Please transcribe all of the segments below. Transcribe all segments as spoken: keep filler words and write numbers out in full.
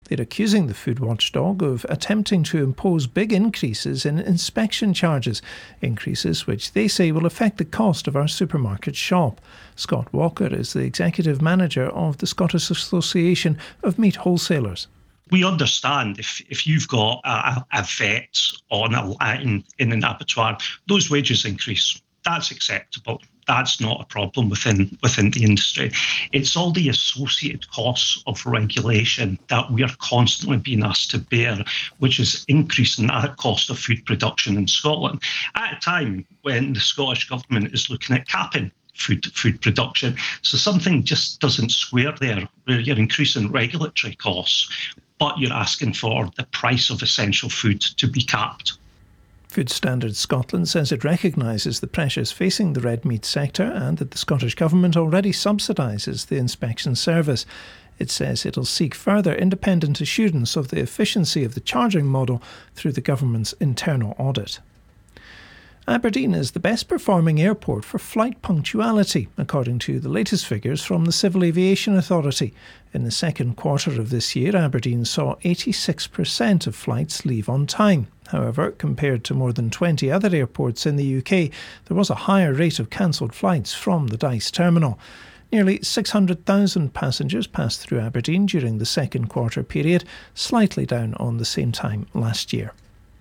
They're accusing the food watchdog of attempting to impose big increases in inspection charges, increases which they say will affect the cost of our supermarket shop. Scott Walker is the executive manager of the Scottish Association of Meat Wholesalers. We understand if, if you've got a, a vet on a line in an abattoir, those wages increase. That's acceptable. That's not a problem within within the industry. It's all the associated costs of regulation that we are constantly being asked to bear, which is increasing that cost of food production in Scotland at a time when the Scottish Government is looking at capping food food production. So something just doesn't square there, where you're increasing regulatory costs, but you're asking for the price of essential food to be capped. Food Standards Scotland says it recognises the pressures facing the red meat sector and that the Scottish Government already subsidises the inspection service. It says it'll seek further independent assurance of the efficiency of the charging model through the Government's internal audit. Aberdeen is the best performing airport for flight punctuality, according to the latest figures from the Civil Aviation Authority. In the second quarter of this year, Aberdeen saw eighty-six percent of flights leave on time. However, compared to more than twenty other airports in the U K, there was a higher rate of cancelled flights from the Dice terminal. Nearly six hundred thousand passengers passed through Aberdeen during the second quarter period, slightly down on the same time last year.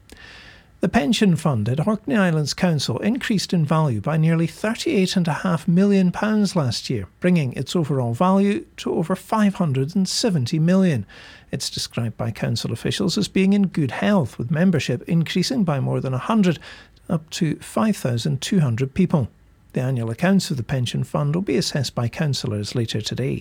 The pension fund at Orkney Islands Council increased in value by nearly thirty-eight point five million pounds last year, bringing its overall value to over five hundred seventy million pounds. It's described by council officials as being in good health, with membership increasing by more than one hundred, up to five thousand two hundred people. The annual accounts of the pension fund will be assessed by councillors later today.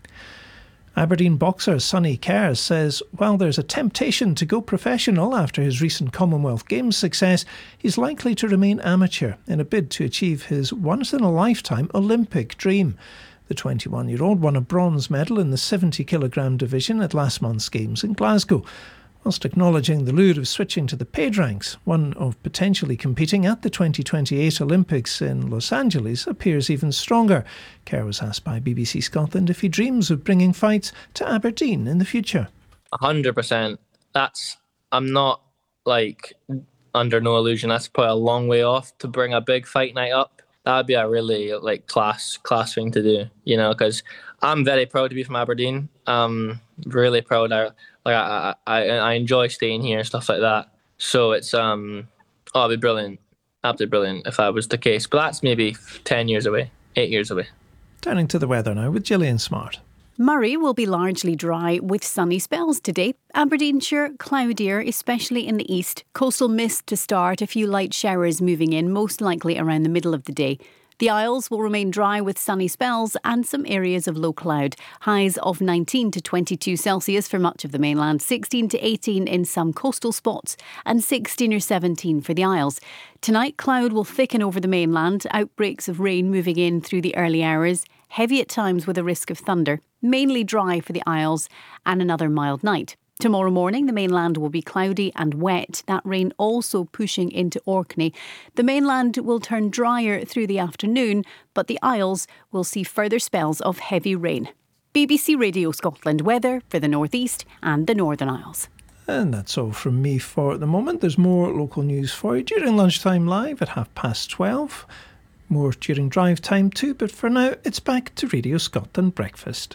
Aberdeen boxer Sonny Kerr says while there's a temptation to go professional after his recent Commonwealth Games success, he's likely to remain amateur in a bid to achieve his once-in-a-lifetime Olympic dream. The twenty-one-year-old won a bronze medal in the seventy kilogram division at last month's Games in Glasgow. Whilst acknowledging the lure of switching to the paid ranks, one of potentially competing at the twenty twenty-eight Olympics in Los Angeles appears even stronger. Kerr was asked by B B C Scotland if he dreams of bringing fights to Aberdeen in the future. one hundred percent. That's, I'm not, like, under no illusion. That's probably a long way off to bring a big fight night up. That would be a really, like, class class thing to do, you know, because I'm very proud to be from Aberdeen. Um, really proud. I, like I, I, I enjoy staying here and stuff like that. So it's um, oh, it'd be brilliant, absolutely brilliant if that was the case. But that's maybe ten years away, eight years away. Turning to the weather now with Gillian Smart. Murray will be largely dry with sunny spells today. Aberdeenshire, cloudier, especially in the east. Coastal mist to start, a few light showers moving in, most likely around the middle of the day. The Isles will remain dry with sunny spells and some areas of low cloud. Highs of nineteen to twenty-two Celsius for much of the mainland, sixteen to eighteen in some coastal spots and sixteen or seventeen for the Isles. Tonight, cloud will thicken over the mainland, outbreaks of rain moving in through the early hours, heavy at times with a risk of thunder, mainly dry for the Isles and another mild night. Tomorrow morning, the mainland will be cloudy and wet, that rain also pushing into Orkney. The mainland will turn drier through the afternoon, but the Isles will see further spells of heavy rain. B B C Radio Scotland weather for the North East and the Northern Isles. And that's all from me for the moment. There's more local news for you during lunchtime live at half past twelve. More during drive time too, but for now, it's back to Radio Scotland Breakfast.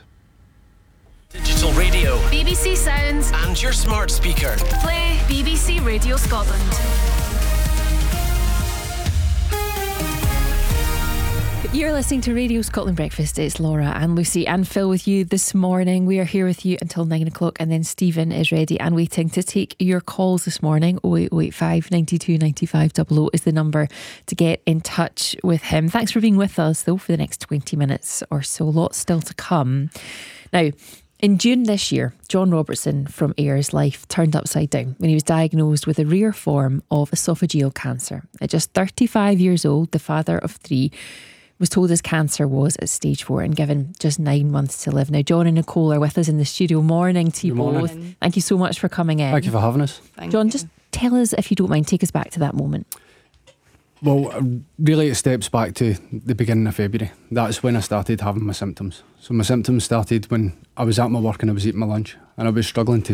Digital radio, B B C Sounds, and your smart speaker. Play B B C Radio Scotland. You're listening to Radio Scotland Breakfast. It's Laura and Lucy and Phil with you this morning. We are here with you until nine o'clock, and then Stephen is ready and waiting to take your calls this morning. oh eight oh eight five, nine two, nine five double oh is the number to get in touch with him. Thanks for being with us though for the next twenty minutes or so. Lots still to come. Now, in June this year, John Robertson from Ayr's life turned upside down when he was diagnosed with a rare form of esophageal cancer. At just thirty-five years old, the father of three was told his cancer was at stage four and given just nine months to live. Now, John and Nicole are with us in the studio. Morning to you both. Thank you so much for coming in. Thank you for having us. Thank John, you. Just tell us, if you don't mind, take us back to that moment. Well, really it steps back to the beginning of February. That's when I started having my symptoms. So my symptoms started when I was at my work and I was eating my lunch and I was struggling to